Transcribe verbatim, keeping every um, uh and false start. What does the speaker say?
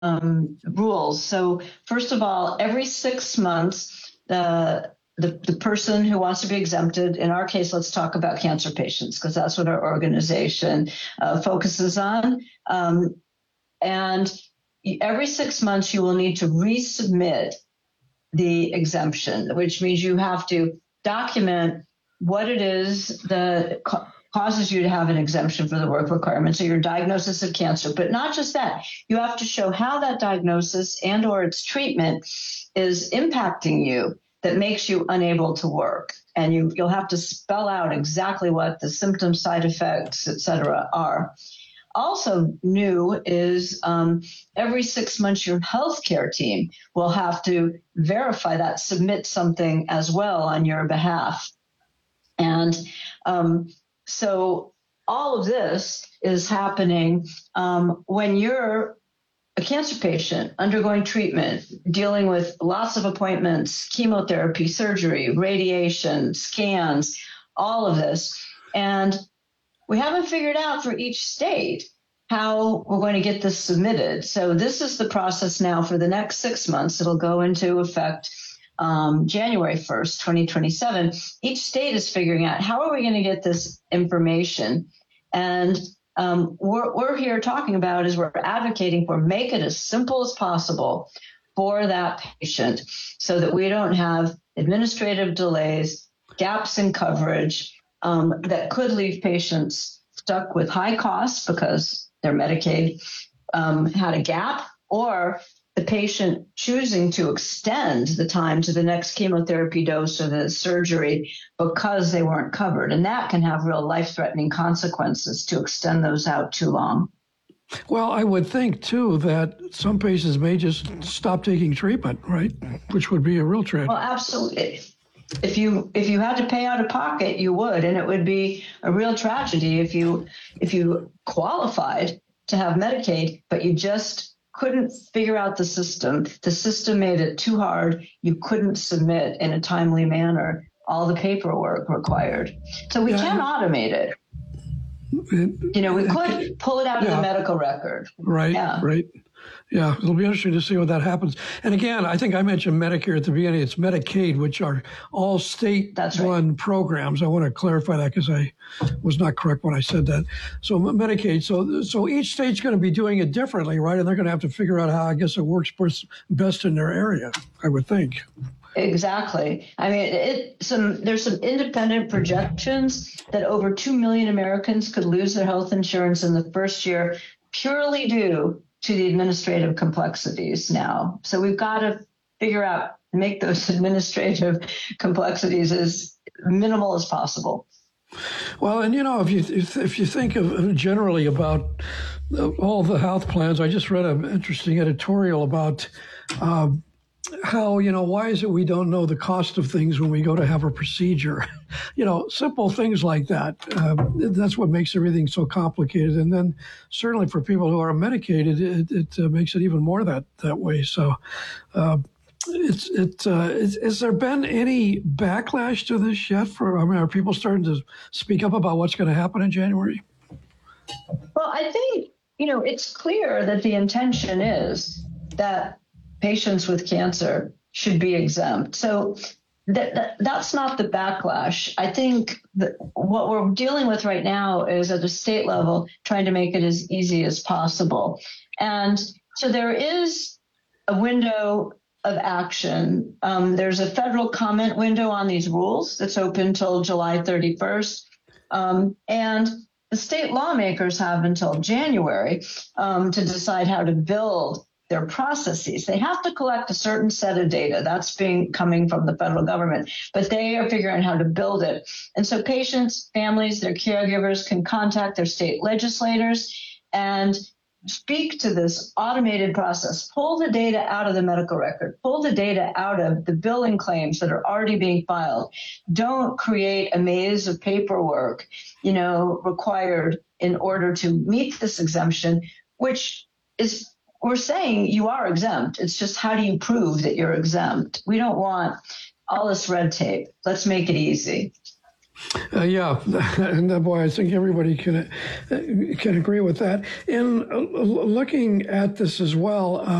um, rules. So first of all, every six months, the The, the person who wants to be exempted, in our case, let's talk about cancer patients, because that's what our organization uh, focuses on. Um, and every six months, you will need to resubmit the exemption, which means you have to document what it is that ca- causes you to have an exemption for the work requirement, so your diagnosis of cancer. But not just that, you have to show how that diagnosis and or its treatment is impacting you that makes you unable to work. And you, you'll have to spell out exactly what the symptoms, side effects, et cetera, are. Also new is um, every six months, your healthcare team will have to verify that, submit something as well on your behalf. And um, so all of this is happening um, when you're a cancer patient undergoing treatment, dealing with lots of appointments, chemotherapy, surgery, radiation, scans, all of this. And we haven't figured out for each state how we're going to get this submitted. So this is the process now for the next six months. It'll go into effect um, January first, twenty twenty-seven. Each state is figuring out how are we going to get this information. And Um, we're, we're here talking about is we're advocating for make it as simple as possible for that patient so that we don't have administrative delays, gaps in coverage um, that could leave patients stuck with high costs because their Medicaid um, had a gap, or the patient choosing to extend the time to the next chemotherapy dose or the surgery because they weren't covered. And that can have real life-threatening consequences to extend those out too long. Well, I would think, too, that some patients may just stop taking treatment, right? Which would be a real tragedy. Well, absolutely. If you if you had to pay out of pocket, you would, and it would be a real tragedy if you if you qualified to have Medicaid, but you just couldn't figure out the system. The system made it too hard. You couldn't submit in a timely manner all the paperwork required. So we yeah. can automate it. it. You know, we could pull it out yeah. of the medical record. Right, yeah. right. Yeah, it'll be interesting to see what that happens. And again, I think I mentioned Medicare at the beginning. It's Medicaid, which are all state-run right. programs. I want to clarify that because I was not correct when I said that. So Medicaid, so so each state's going to be doing it differently, right? And they're going to have to figure out how, I guess, it works best in their area, I would think. Exactly. I mean, it, some there's some independent projections that over two million Americans could lose their health insurance in the first year purely due to the administrative complexities now. So we've got to figure out, make those administrative complexities as minimal as possible. Well, and you know, if you if you think of generally about all the health plans, I just read an interesting editorial about uh, how, you know, why is it we don't know the cost of things when we go to have a procedure? You know, simple things like that. Uh, that's what makes everything so complicated. And then certainly for people who are medicated, it, it uh, makes it even more that, that way. So uh, it's it. Uh, is, has there been any backlash to this yet? For I mean, are people starting to speak up about what's going to happen in January? Well, I think, you know, it's clear that the intention is that patients with cancer should be exempt. So that, that that's not the backlash. I think that what we're dealing with right now is at the state level trying to make it as easy as possible. And so there is a window of action. Um, there's a federal comment window on these rules that's open till July thirty-first. Um, and the state lawmakers have until January um, to decide how to build their processes. They have to collect a certain set of data that's being coming from the federal government, but they are figuring out how to build it. And so patients, families, their caregivers can contact their state legislators and speak to this automated process. Pull the data out of the medical record. Pull the data out of the billing claims that are already being filed. Don't create a maze of paperwork, you know, required in order to meet this exemption, which is, we're saying you are exempt. It's just how do you prove that you're exempt? We don't want all this red tape. Let's make it easy. Uh, yeah, and uh, boy, I think everybody can uh, can agree with that. In uh, looking at this as well. Uh,